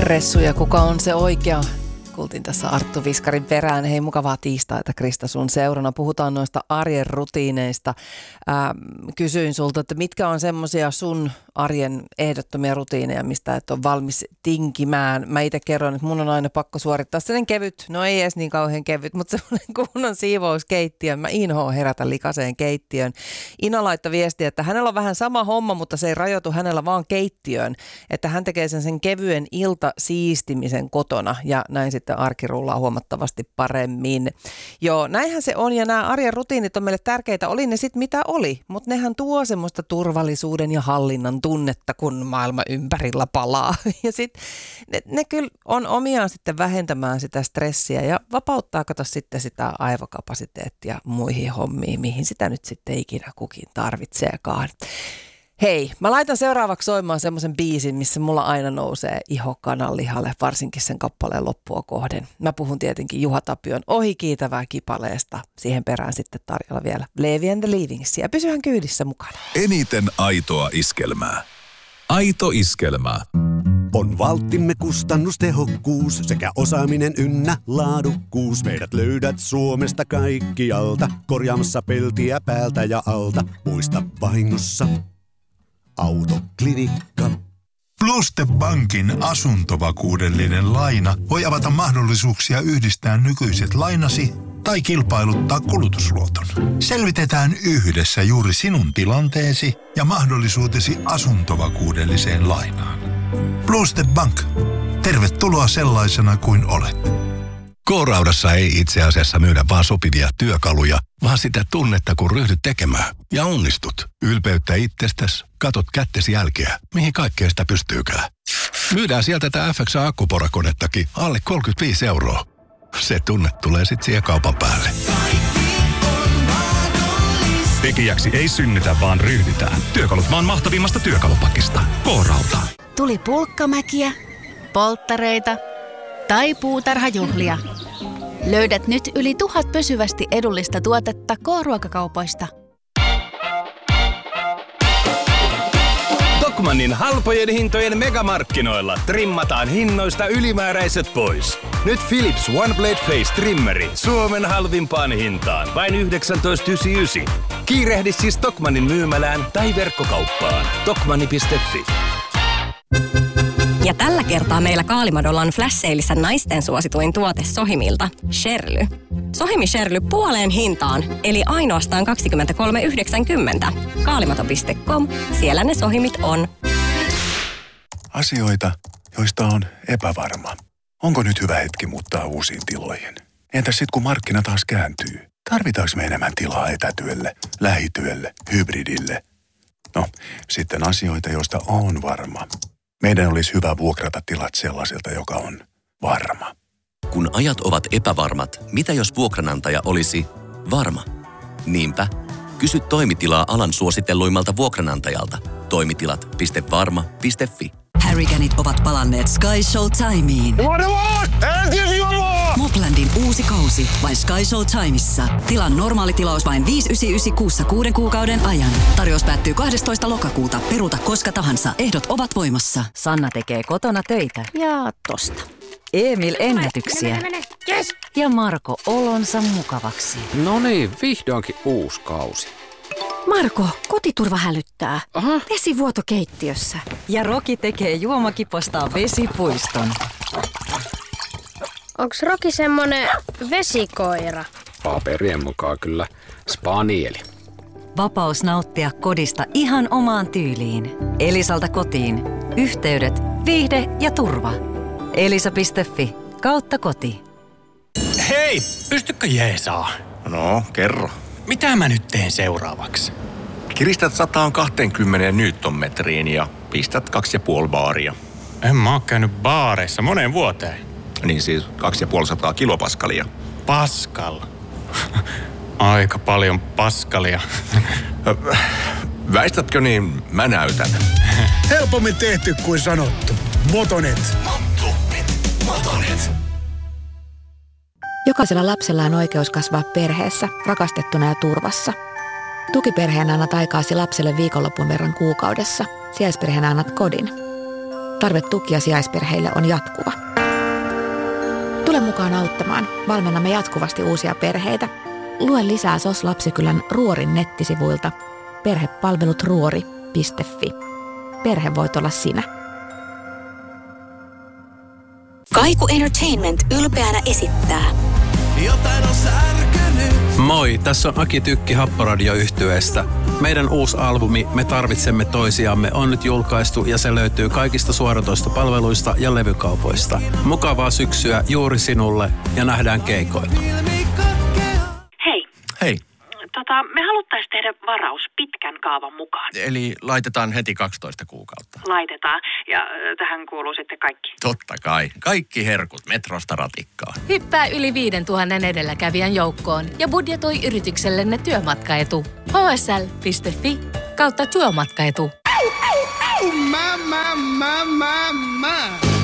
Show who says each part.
Speaker 1: Ressu ja kuka on se oikea? Kuultiin tässä Arttu Viskarin perään. Hei, mukavaa tiistaita Krista sun seurana. Puhutaan noista arjen rutiineista. Kysyin sulta, että mitkä on semmoisia sun arjen ehdottomia rutiineja, mistä et ole valmis tinkimään. Mä itse kerron, että mun on aina pakko suorittaa sellainen kevyt, no ei edes niin kauhean kevyt, mutta semmoinen kunnon siivouskeittiön. Mä inhoon herätä likaseen keittiön. Ina laittoi viestiä, että hänellä on vähän sama homma, mutta se ei rajoitu hänellä vaan keittiöön. Että hän tekee sen kevyen iltasiistimisen kotona ja näin sitten arki rullaa huomattavasti paremmin. Joo, näinhän se on ja nämä arjen rutiinit on meille tärkeitä. Oli ne sitten mitä oli, mutta nehän tuo semmoista turvallisuuden ja hallinnan tunnetta, kun maailma ympärillä palaa. Ja sitten ne kyllä on omiaan sitten vähentämään sitä stressiä ja vapauttaa kato sitten sitä aivokapasiteettia muihin hommiin, mihin sitä nyt sitten ikinä kukin tarvitseekaan. Hei, mä laitan seuraavaksi soimaan semmoisen biisin, missä mulla aina nousee iho kananlihalle, varsinkin sen kappaleen loppua kohden. Mä puhun tietenkin Juha Tapion Ohikiitävää kipaleesta. Siihen perään sitten tarjolla vielä Levi and the Leavingsia. Pysyhän kyydissä mukana.
Speaker 2: Eniten aitoa iskelmää. Aito iskelmä.
Speaker 3: On valttimme kustannustehokkuus sekä osaaminen ynnä laadukkuus. Meidät löydät Suomesta kaikkialta, korjaamassa peltiä päältä ja alta. Muista vahingossa Autoklinikka.
Speaker 4: Pluste Bankin asuntovakuudellinen laina voi avata mahdollisuuksia yhdistää nykyiset lainasi tai kilpailuttaa kulutusluoton. Selvitetään yhdessä juuri sinun tilanteesi ja mahdollisuutesi asuntovakuudelliseen lainaan. Pluste Bank. Tervetuloa sellaisena kuin olet.
Speaker 5: K-Raudassa ei itse asiassa myydä vaan sopivia työkaluja, vaan sitä tunnetta, kun ryhdyt tekemään. Ja onnistut. Ylpeyttä itsestäsi, katot kättesi jälkeä, mihin kaikkea sitä pystyykään. Myydään sieltä tätä FXA-akkuporakonettakin alle 35 €. Se tunne tulee sitten siihen kaupan päälle.
Speaker 6: Tekijäksi ei synnytä, vaan ryhdytään. Työkalut maan mahtavimmasta työkalupakista. K-Rauta.
Speaker 7: Tuli pulkkamäkiä, polttareita tai puutarhajuhlia. Löydät nyt yli 1000 pysyvästi edullista tuotetta K-ruokakaupoista.
Speaker 8: Tokmannin halpojen hintojen megamarkkinoilla trimmataan hinnoista ylimääräiset pois. Nyt Philips One Blade Face Trimmeri Suomen halvimpaan hintaan, vain 19,99. Kiirehdi siis Tokmannin myymälään tai verkkokauppaan. Tokmanni.fi.
Speaker 9: Ja tällä kertaa meillä Kaalimadolla on flash-seilissä naisten suosituin tuote Sohimilta, Sherly. Sohimi Sherly puoleen hintaan, eli ainoastaan 23,90. Kaalimado.com, siellä ne Sohimit on.
Speaker 10: Asioita, joista on epävarma. Onko nyt hyvä hetki muuttaa uusiin tiloihin? Entäs sit kun markkina taas kääntyy? Tarvitaanko me enemmän tilaa etätyölle, lähityölle, hybridille? No, sitten asioita, joista on varma. Meidän olisi hyvä vuokrata tilat sellaiselta, joka on varma.
Speaker 11: Kun ajat ovat epävarmat, mitä jos vuokranantaja olisi varma? Niinpä, kysy toimitilaa alan suositelluimmalta vuokranantajalta. Toimitilat.varma.fi.
Speaker 12: Harriganit ovat palanneet Sky Show Timeen. Moplandin uusi kausi vain Sky Show Timeissa. Tilan normaali tilaus vain 5,99 kuussa 6 kuukauden ajan. Tarjous päättyy 12. lokakuuta. Peruuta koska tahansa. Ehdot ovat voimassa.
Speaker 13: Sanna tekee kotona töitä.
Speaker 7: Ja tosta.
Speaker 13: Emil ennätyksiä.
Speaker 7: Yes.
Speaker 13: Ja Marko olonsa mukavaksi.
Speaker 14: No niin, vihdoinkin uusi kausi.
Speaker 7: Marko, kotiturva hälyttää.
Speaker 14: Aha.
Speaker 7: Vesivuoto keittiössä.
Speaker 13: Ja Roki tekee juomakipostaan vesipuiston.
Speaker 15: Onks Roki semmonen vesikoira?
Speaker 14: Paperien mukaan kyllä spanieli.
Speaker 13: Vapaus nauttia kodista ihan omaan tyyliin. Elisalta kotiin. Yhteydet, viihde ja turva. Elisa.fi/koti.
Speaker 16: Hei, pystykö jeesaa?
Speaker 17: No, kerro.
Speaker 16: Mitä mä nyt teen seuraavaksi?
Speaker 17: Kiristät 120 newtonmetriin ja pistät 2,5 baaria.
Speaker 16: En mä oo käynyt baareissa moneen vuoteen.
Speaker 17: Niin siis 250 kilopaskalia.
Speaker 16: Paskal. Aika paljon paskalia.
Speaker 17: Väistätkö niin, mä näytän.
Speaker 18: Helpommin tehty kuin sanottu. Motonet.
Speaker 17: Motonet.
Speaker 19: Jokaisella lapsella on oikeus kasvaa perheessä, rakastettuna ja turvassa. Tukiperheenä annat aikaasi lapselle viikonlopun verran kuukaudessa. Sijaisperheenä annat kodin. Tarve tuki- ja sijaisperheille on jatkuva. Tule mukaan auttamaan. Valmennamme jatkuvasti uusia perheitä. Lue lisää SOS Lapsikylän Ruorin nettisivuilta perhepalvelutruori.fi. Perhe voit olla sinä.
Speaker 7: Kaiku Entertainment ylpeänä esittää.
Speaker 20: Jotain on särkynyt.
Speaker 21: Moi, tässä on Aki Tykki Happoradio-yhtyeestä. Meidän uusi albumi Me tarvitsemme toisiamme on nyt julkaistu ja se löytyy kaikista suoratoistopalveluista ja levykaupoista. Mukavaa syksyä juuri sinulle ja nähdään keikoilla.
Speaker 22: Hei.
Speaker 17: Hei.
Speaker 22: Me haluttaisiin tehdä varaus pitkän kaavan mukaan.
Speaker 17: Eli laitetaan heti 12 kuukautta.
Speaker 22: Laitetaan. Ja tähän kuuluu sitten kaikki.
Speaker 17: Totta kai. Kaikki herkut Metrosta ratikkaan.
Speaker 23: Hyppää yli 5,000 edelläkävijän joukkoon ja budjetoi yrityksellenne työmatkaetu. hsl.fi/työmatkaetu.
Speaker 20: Mä.